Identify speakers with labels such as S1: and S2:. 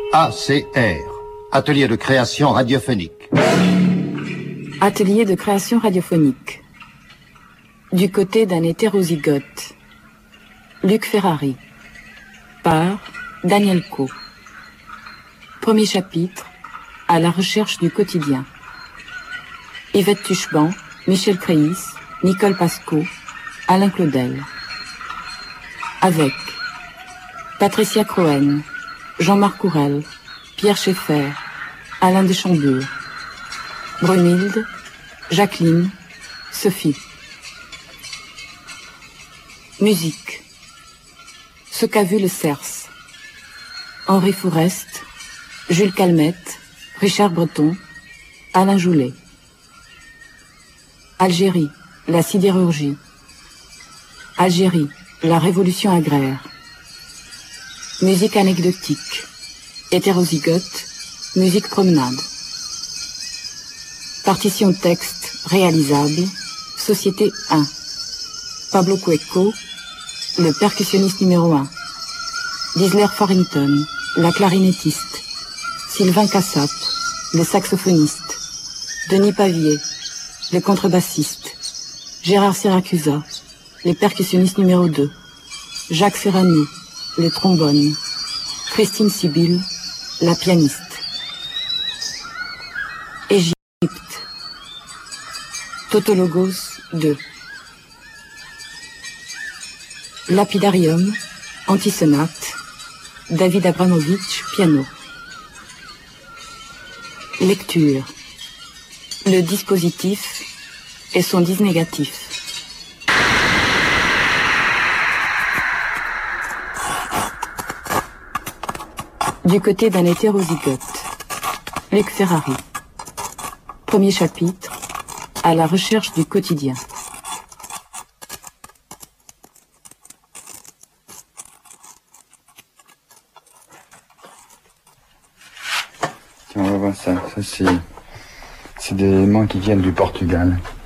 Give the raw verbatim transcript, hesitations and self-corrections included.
S1: A C R, Atelier de création radiophonique.
S2: Atelier de création radiophonique. Du côté d'un hétérozygote. Luc Ferrari. Par Daniel Coe. Premier chapitre. À la recherche du quotidien. Yvette Tuchban, Michel Créis, Nicole Pasco, Alain Claudel. Avec Patricia Croen, Jean-Marc Courel, Pierre Schaeffer, Alain Deschambure, Brunhilde, Jacqueline, Sophie. Musique. Ce qu'a vu le Cerce. Henri Fourest, Jules Calmette, Richard Breton, Alain Joulet. Algérie, la sidérurgie. Algérie, la révolution agraire. Musique anecdotique. Hétérozygote, musique promenade. Partition texte réalisable, Société un. Pablo Cueco, le percussionniste numéro un. Gisler Farrington, la clarinettiste. Sylvain Cassap, le saxophoniste. Denis Pavier, le contrebassiste. Gérard Siracusa, le percussionniste numéro deux. Jacques Ferrani, le trombone. Christine Sibyl, la pianiste. Égypte. Tautologos deux. Lapidarium, antisonate. David Abramovitch, piano. Lecture. Le dispositif et son disnégatif. Du côté d'un hétérozygote. Luc Ferrari. Premier chapitre. À la recherche du quotidien.
S3: Tiens, on va voir ça. Ça, c'est, c'est des éléments qui viennent du Portugal.